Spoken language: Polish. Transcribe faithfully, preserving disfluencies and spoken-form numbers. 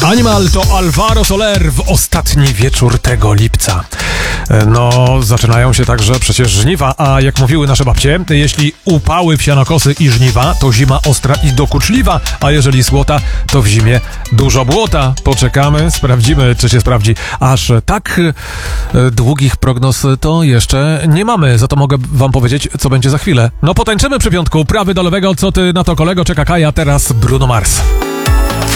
Animal to Alvaro Soler w ostatni wieczór tego lipca. No, zaczynają się także przecież żniwa, a jak mówiły nasze babcie, jeśli upały w sianokosy i żniwa, to zima ostra i dokuczliwa, a jeżeli słota, to w zimie dużo błota. Poczekamy, sprawdzimy, czy się sprawdzi. Aż tak e, długich prognoz to jeszcze nie mamy, za to mogę wam powiedzieć, co będzie za chwilę. No potańczymy przy piątku, prawy do lewego, co ty na to kolego, czeka Kaja, teraz Bruno Mars.